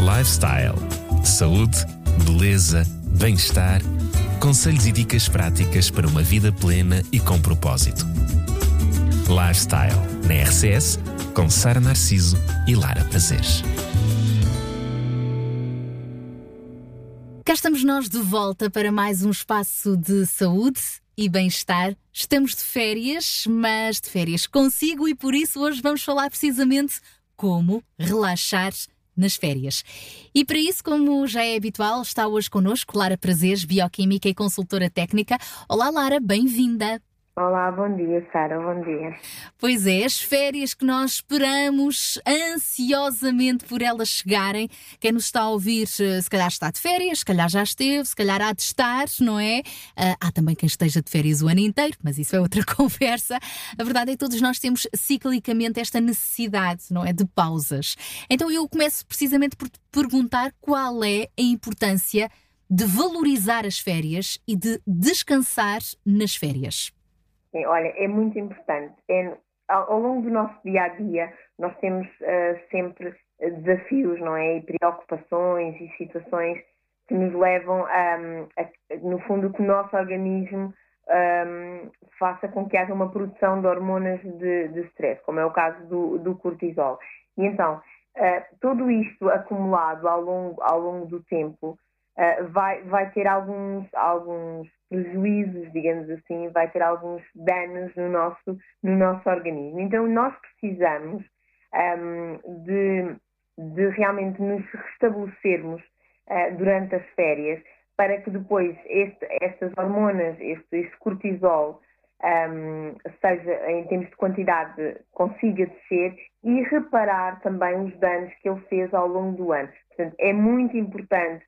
Lifestyle. Saúde, beleza, bem-estar. Conselhos e dicas práticas para uma vida plena e com propósito. Lifestyle, na RCS, com Sara Narciso e Lara Prazeres. Cá estamos nós de volta para mais um espaço de saúde e bem-estar. Estamos de férias, mas de férias consigo, e por isso hoje vamos falar precisamente como relaxar nas férias. E para isso, como já é habitual, está hoje connosco Lara Prazeres, bioquímica e consultora técnica. Olá, Lara, bem-vinda. Olá, bom dia, Sara, bom dia. Pois é, as férias que nós esperamos ansiosamente por elas chegarem. Quem nos está a ouvir, se calhar está de férias, se calhar já esteve, se calhar há de estar, não é? Há também quem esteja de férias o ano inteiro, mas isso é outra conversa. A verdade é que todos nós temos ciclicamente esta necessidade, não é? De pausas. Então eu começo precisamente por te perguntar qual é a importância de valorizar as férias e de descansar nas férias. Olha, é muito importante. Ao longo do nosso dia-a-dia, nós temos sempre desafios, não é? E preocupações e situações que nos levam no fundo, que o nosso organismo faça com que haja uma produção de hormonas de stress, como é o caso do cortisol. E então, tudo isto acumulado ao longo do tempo vai ter alguns prejuízos, digamos assim, vai ter alguns danos no nosso organismo. Então nós precisamos de realmente nos restabelecermos durante as férias, para que depois estas hormonas, este cortisol, seja em termos de quantidade, consiga descer e reparar também os danos que ele fez ao longo do ano. Portanto, é muito importante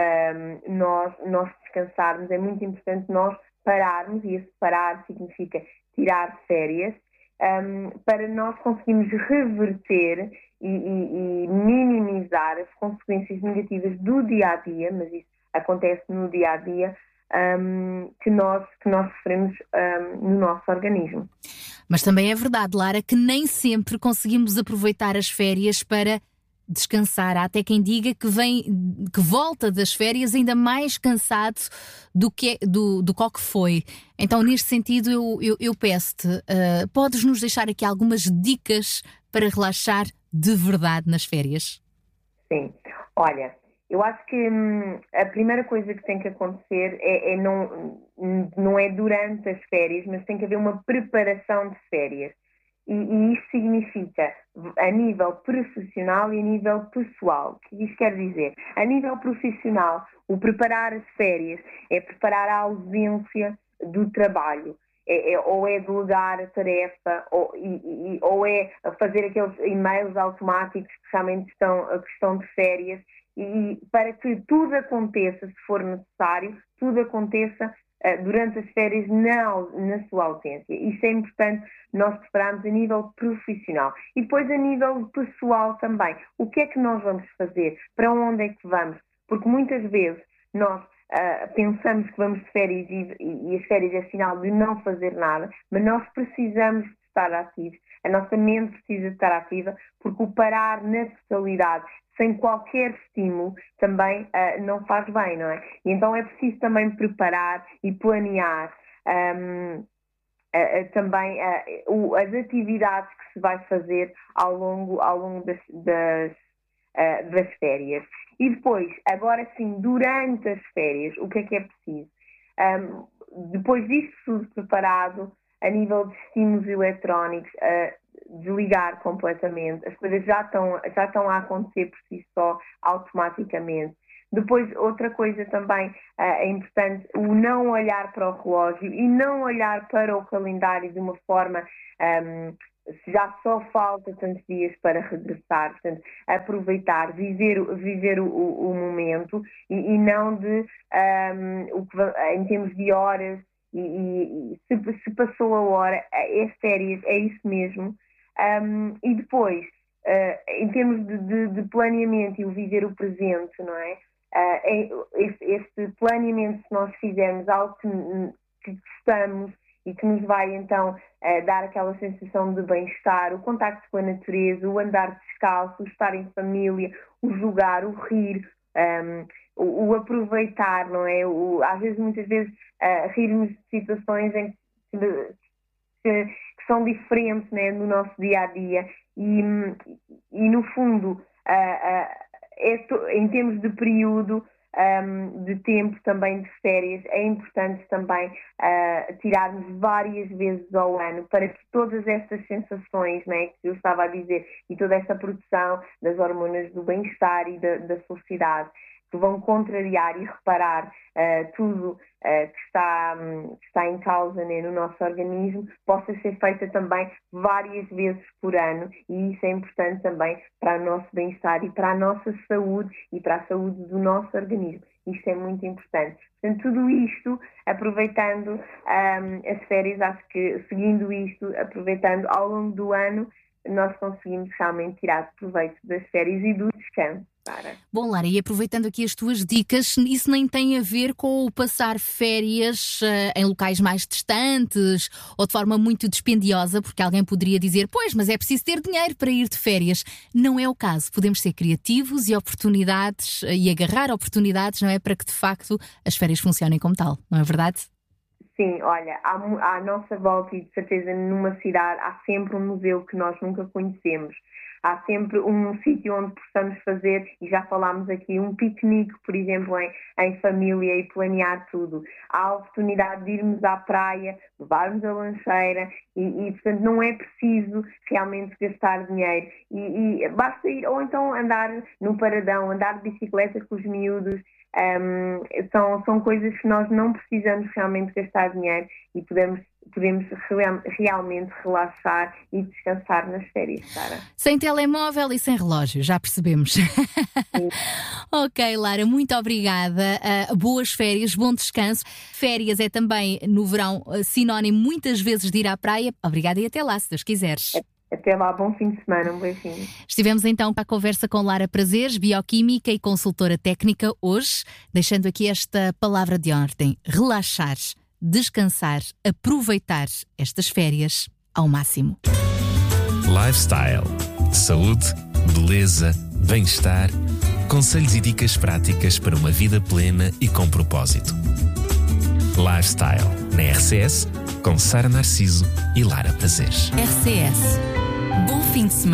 nós descansarmos, é muito importante nós pararmos, e esse parar significa tirar férias, para nós conseguirmos reverter e minimizar as consequências negativas do dia-a-dia, mas isso acontece no dia-a-dia, que nós sofremos no nosso organismo. Mas também é verdade, Lara, que nem sempre conseguimos aproveitar as férias para descansar. Há até quem diga que volta das férias ainda mais cansado do que foi. Então, neste sentido, eu peço-te, podes nos deixar aqui algumas dicas para relaxar de verdade nas férias? Sim. Olha, eu acho que a primeira coisa que tem que acontecer não é durante as férias, mas tem que haver uma preparação de férias. E isto significa a nível profissional e a nível pessoal. O que isto quer dizer? A nível profissional, o preparar as férias é preparar a ausência do trabalho. Ou é delegar a tarefa, ou é fazer aqueles e-mails automáticos que realmente estão de férias, e para que tudo aconteça, se for necessário, tudo aconteça durante as férias na sua ausência. Isso é importante nós prepararmos a nível profissional. E depois a nível pessoal também. O que é que nós vamos fazer? Para onde é que vamos? Porque muitas vezes nós pensamos que vamos de férias e as férias é sinal de não fazer nada, mas nós precisamos de estar ativos. A nossa mente precisa de estar ativa, porque o parar na totalidade, sem qualquer estímulo, também não faz bem, não é? E então é preciso também preparar e planear também as atividades que se vai fazer ao longo das férias. E depois, agora sim, durante as férias, o que é preciso? Depois disto tudo preparado, a nível de estímulos eletrónicos, desligar completamente. As coisas já estão a acontecer por si só, automaticamente. Depois, outra coisa também é importante, o não olhar para o relógio e não olhar para o calendário de uma forma, se já só falta tantos dias para regressar. Portanto, aproveitar, viver o momento e não em termos de horas, e se passou a hora, é férias, é isso mesmo. E depois, em termos de planeamento e o viver o presente, não é? Este planeamento, se nós fizermos algo que gostamos e que nos vai então dar aquela sensação de bem-estar, o contacto com a natureza, o andar descalço, o estar em família, o jogar, o rir, o aproveitar, não é? Às vezes, muitas vezes, rirmos de situações em que são diferentes, né, no nosso dia-a-dia e no fundo, em termos de período, de tempo também de férias, é importante também tirarmos várias vezes ao ano para que todas estas sensações, né, que eu estava a dizer, e toda essa produção das hormonas do bem-estar e da felicidade, que vão contrariar e reparar tudo que está em causa, né, no nosso organismo, possa ser feita também várias vezes por ano, e isso é importante também para o nosso bem-estar e para a nossa saúde e para a saúde do nosso organismo. Isto é muito importante. Portanto, tudo isto, aproveitando as férias, acho que seguindo isto, aproveitando ao longo do ano, nós conseguimos realmente tirar proveito das férias e do descanso. Bom, Lara, e aproveitando aqui as tuas dicas, isso nem tem a ver com o passar férias em locais mais distantes ou de forma muito dispendiosa, porque alguém poderia dizer, pois, mas é preciso ter dinheiro para ir de férias. Não é o caso. Podemos ser criativos e oportunidades e agarrar oportunidades, não é, para que de facto as férias funcionem como tal, não é verdade? Sim, olha, à nossa volta e de certeza numa cidade há sempre um museu que nós nunca conhecemos. Há sempre um sítio onde possamos fazer, e já falámos aqui, um piquenique, por exemplo, em família e planear tudo. Há a oportunidade de irmos à praia, levarmos a lancheira e portanto, não é preciso realmente gastar dinheiro. E basta ir, ou então andar no paradão, andar de bicicleta com os miúdos. São coisas que nós não precisamos realmente gastar dinheiro e podemos realmente relaxar e descansar nas férias, Sara. Sem telemóvel e sem relógio, já percebemos. Ok, Lara, muito obrigada. Boas férias, bom descanso. Férias é também, no verão, sinónimo muitas vezes de ir à praia. Obrigada e até lá, se Deus quiseres. Até lá, bom fim de semana, um beijinho. Estivemos então para a conversa com Lara Prazeres, bioquímica e consultora técnica, hoje, deixando aqui esta palavra de ordem: relaxar, descansar, aproveitar estas férias ao máximo. Lifestyle, saúde, beleza, bem-estar, conselhos e dicas práticas para uma vida plena e com propósito. Lifestyle, na RCS, com Sara Narciso e Lara Prazeres. RCS. Bom fim de semana.